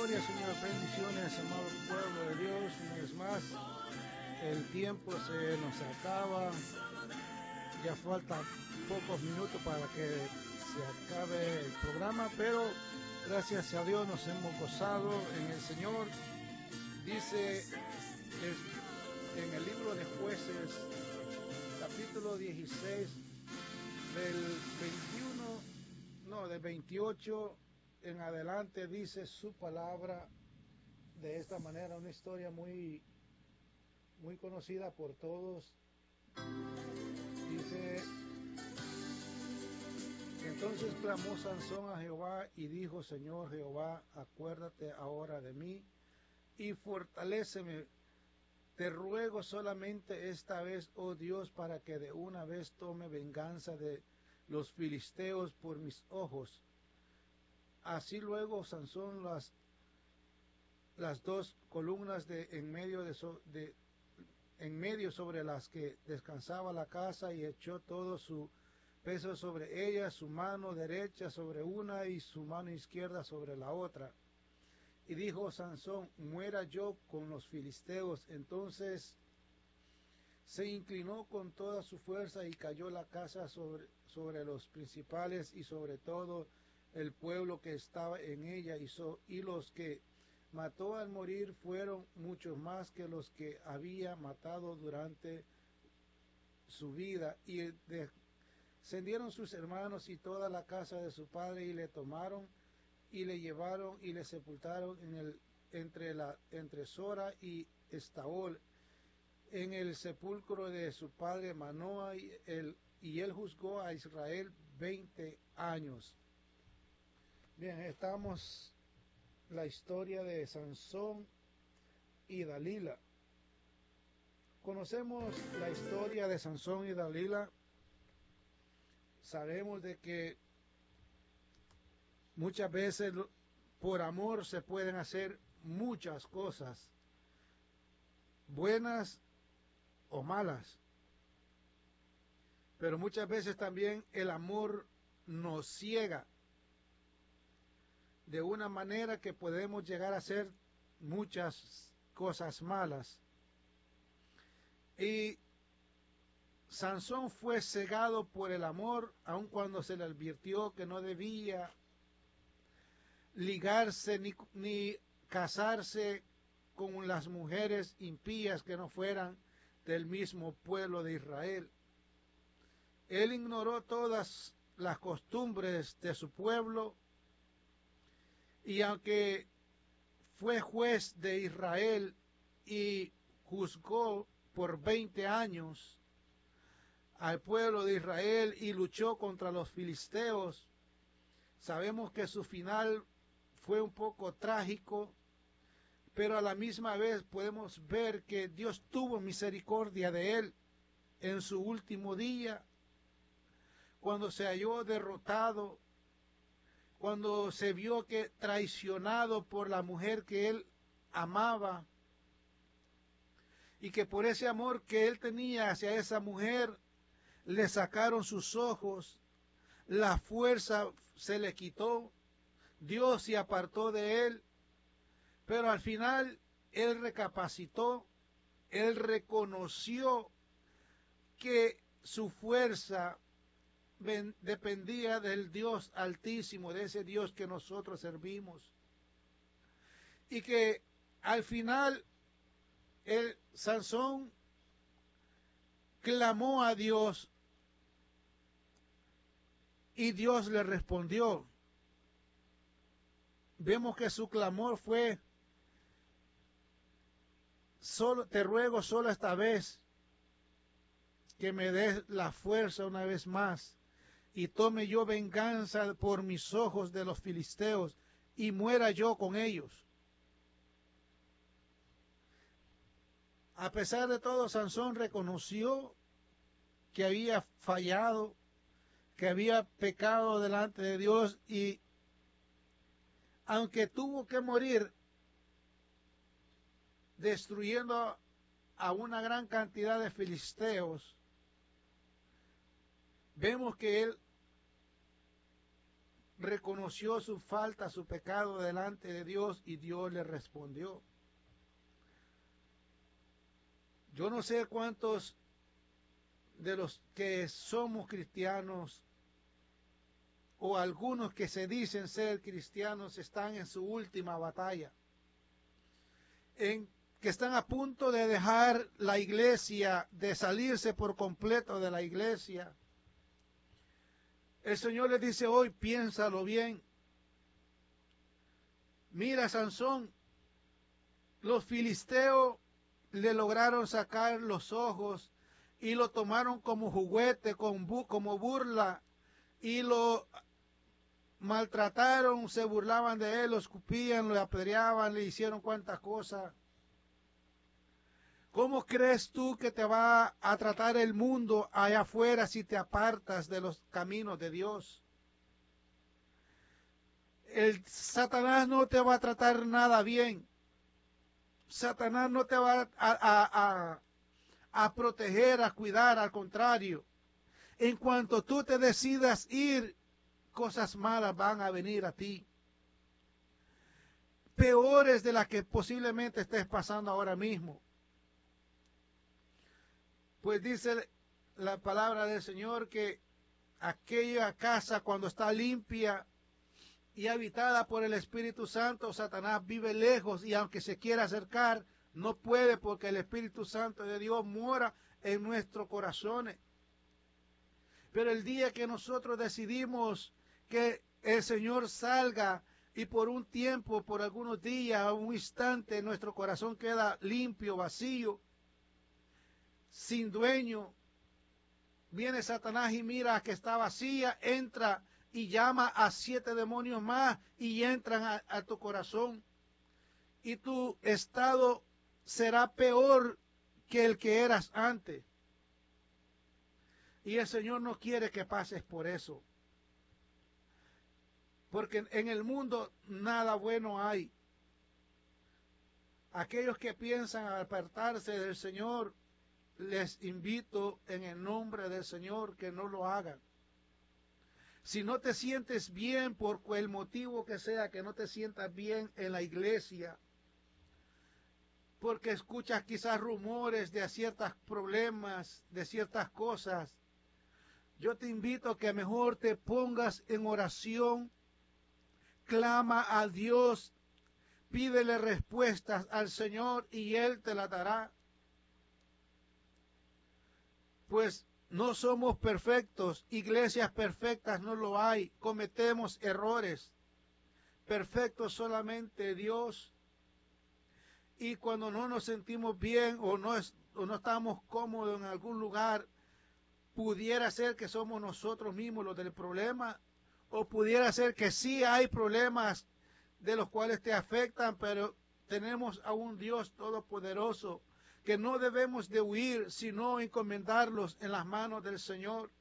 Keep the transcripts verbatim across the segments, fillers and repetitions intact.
Gloria, Señor, bendiciones, amado pueblo de Dios. Una vez más, el tiempo se nos acaba. Ya faltan pocos minutos para que se acabe el programa, pero gracias a Dios nos hemos gozado en el Señor. Dice en el libro de Jueces, capítulo dieciséis, del veintiuno, no, del veintiocho en adelante, dice su palabra de esta manera, una historia muy, muy conocida por todos. Dice: entonces clamó Sansón a Jehová y dijo: Señor Jehová, acuérdate ahora de mí y fortaléceme. Te ruego solamente esta vez, oh Dios, para que de una vez tome venganza de los filisteos por mis ojos. Así luego Sansón las, las dos columnas de en medio de, so, de en medio sobre las que descansaba la casa, y echó todo su peso sobre ella, su mano derecha sobre una y su mano izquierda sobre la otra. Y dijo Sansón: muera yo con los filisteos. Entonces se inclinó con toda su fuerza y cayó la casa sobre, sobre los principales y sobre todo el pueblo que estaba en ella, y, so, y los que mató al morir fueron muchos más que los que había matado durante su vida. Y descendieron sus hermanos y toda la casa de su padre, y le tomaron y le llevaron y le sepultaron en el, entre, la, entre Sora y Estaol, en el sepulcro de su padre Manoa, y él, y él juzgó a Israel veinte años. Bien, estamos la historia de Sansón y Dalila. Conocemos la historia de Sansón y Dalila. Sabemos de que muchas veces por amor se pueden hacer muchas cosas, buenas o malas. Pero muchas veces también el amor nos ciega de una manera que podemos llegar a hacer muchas cosas malas. Y Sansón fue cegado por el amor, aun cuando se le advirtió que no debía ligarse ni, ni casarse con las mujeres impías que no fueran del mismo pueblo de Israel. Él ignoró todas las costumbres de su pueblo, y aunque fue juez de Israel y juzgó por veinte años al pueblo de Israel y luchó contra los filisteos, sabemos que su final fue un poco trágico, pero a la misma vez podemos ver que Dios tuvo misericordia de él en su último día, cuando se halló derrotado, cuando se vio que traicionado por la mujer que él amaba, y que por ese amor que él tenía hacia esa mujer le sacaron sus ojos, la fuerza se le quitó, Dios se apartó de él. Pero al final él recapacitó, él reconoció que su fuerza dependía del Dios Altísimo, de ese Dios que nosotros servimos, y que al final el Sansón clamó a Dios y Dios le respondió. Vemos que su clamor fue: solo te ruego solo esta vez que me des la fuerza una vez más, y tome yo venganza por mis ojos de los filisteos, y muera yo con ellos. A pesar de todo, Sansón reconoció que había fallado, que había pecado delante de Dios, y aunque tuvo que morir destruyendo a una gran cantidad de filisteos, vemos que él reconoció su falta, su pecado delante de Dios y Dios le respondió. Yo no sé cuántos de los que somos cristianos o algunos que se dicen ser cristianos están en su última batalla, en que están a punto de dejar la iglesia, de salirse por completo de la iglesia. El Señor le dice hoy, piénsalo bien. Mira, Sansón, los filisteos le lograron sacar los ojos y lo tomaron como juguete, como burla, y lo maltrataron, se burlaban de él, lo escupían, lo apedreaban, le hicieron cuantas cosas. ¿Cómo crees tú que te va a tratar el mundo allá afuera si te apartas de los caminos de Dios? El Satanás no te va a tratar nada bien. Satanás no te va a, a, a, a proteger, a cuidar, al contrario. En cuanto tú te decidas ir, cosas malas van a venir a ti. Peores de las que posiblemente estés pasando ahora mismo. Pues dice la palabra del Señor que aquella casa cuando está limpia y habitada por el Espíritu Santo, Satanás vive lejos y aunque se quiera acercar, no puede porque el Espíritu Santo de Dios mora en nuestros corazones. Pero el día que nosotros decidimos que el Señor salga y por un tiempo, por algunos días, un instante, nuestro corazón queda limpio, vacío, sin dueño, viene Satanás y mira que está vacía, entra y llama a siete demonios más y entran a, a tu corazón. Y tu estado será peor que el que eras antes. Y el Señor no quiere que pases por eso. Porque en el mundo nada bueno hay. Aquellos que piensan apartarse del Señor, les invito en el nombre del Señor que no lo hagan. Si no te sientes bien por el motivo que sea, que no te sientas bien en la iglesia, porque escuchas quizás rumores de ciertos problemas, de ciertas cosas, yo te invito a que mejor te pongas en oración, clama a Dios, pídele respuestas al Señor y Él te la dará. Pues no somos perfectos, iglesias perfectas no lo hay, cometemos errores, perfecto solamente Dios. Y cuando no nos sentimos bien o no, es, o no estamos cómodos en algún lugar, pudiera ser que somos nosotros mismos los del problema, o pudiera ser que sí hay problemas de los cuales te afectan, pero tenemos a un Dios todopoderoso que no debemos de huir, sino encomendarlos en las manos del Señor.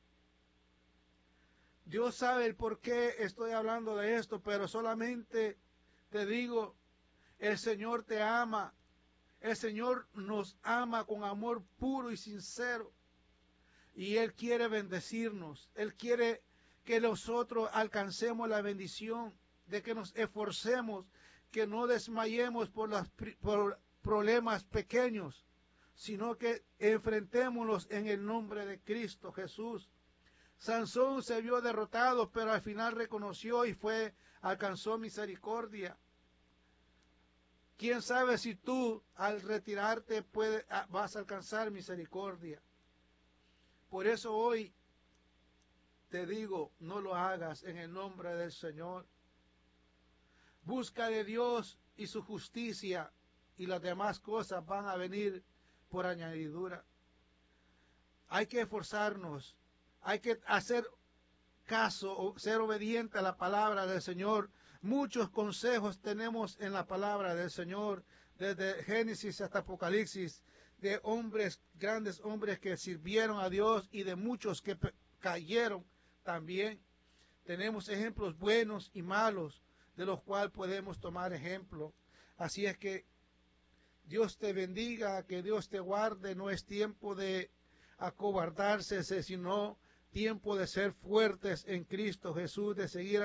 Dios sabe el por qué estoy hablando de esto, pero solamente te digo, el Señor te ama, el Señor nos ama con amor puro y sincero, y Él quiere bendecirnos, Él quiere que nosotros alcancemos la bendición, de que nos esforcemos, que no desmayemos por los por problemas pequeños, sino que enfrentémoslos en el nombre de Cristo Jesús. Sansón se vio derrotado, pero al final reconoció y fue, alcanzó misericordia. ¿Quién sabe si tú al retirarte puede, vas a alcanzar misericordia? Por eso hoy te digo, no lo hagas en el nombre del Señor. Busca de Dios y su justicia y las demás cosas van a venir por añadidura. Hay que esforzarnos, hay que hacer caso, ser obediente a la palabra del Señor. Muchos consejos tenemos en la palabra del Señor, desde Génesis hasta Apocalipsis, de hombres, grandes hombres que sirvieron a Dios y de muchos que cayeron también. Tenemos ejemplos buenos y malos, de los cuales podemos tomar ejemplo. Así es que Dios te bendiga, que Dios te guarde. No es tiempo de acobardarse, sino tiempo de ser fuertes en Cristo Jesús, de seguir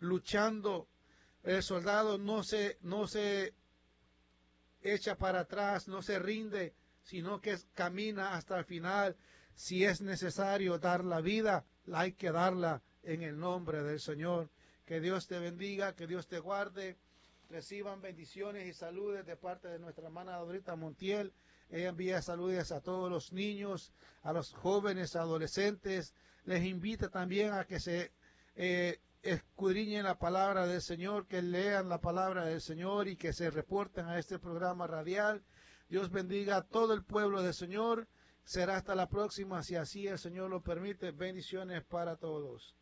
luchando. El soldado no se, no se echa para atrás, no se rinde, sino que camina hasta el final. Si es necesario dar la vida, hay que darla en el nombre del Señor. Que Dios te bendiga, que Dios te guarde. Reciban bendiciones y saludes de parte de nuestra hermana Dorita Montiel. Ella envía saludos a todos los niños, a los jóvenes, adolescentes. Les invita también a que se eh, escudriñen la palabra del Señor, que lean la palabra del Señor y que se reporten a este programa radial. Dios bendiga a todo el pueblo del Señor. Será hasta la próxima, si así el Señor lo permite. Bendiciones para todos.